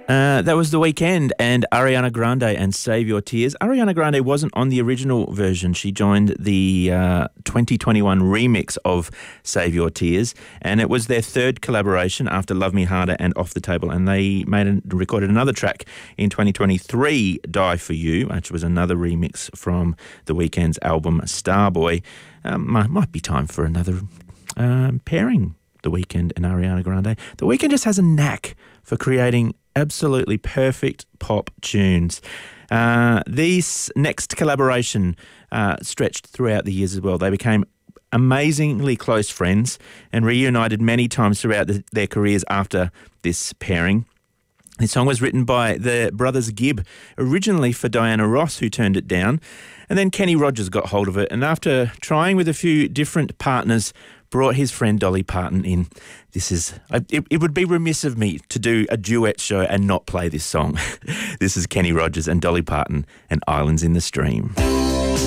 That was The Weeknd and Ariana Grande and Save Your Tears. Ariana Grande wasn't on the original version. She joined the 2021 remix of Save Your Tears, and it was their third collaboration after Love Me Harder and Off the Table, and they recorded another track in 2023, Die For You, which was another remix from The Weeknd's album Starboy. Might be time for another pairing, The Weeknd and Ariana Grande. The Weeknd just has a knack for creating absolutely perfect pop tunes. This next collaboration stretched throughout the years as well. They became amazingly close friends and reunited many times throughout their careers after this pairing. This song was written by the brothers Gibb, originally for Diana Ross, who turned it down, and then Kenny Rogers got hold of it, and after trying with a few different partners, brought his friend Dolly Parton in. It would be remiss of me to do a duet show and not play this song. This is Kenny Rogers and Dolly Parton and Islands in the Stream.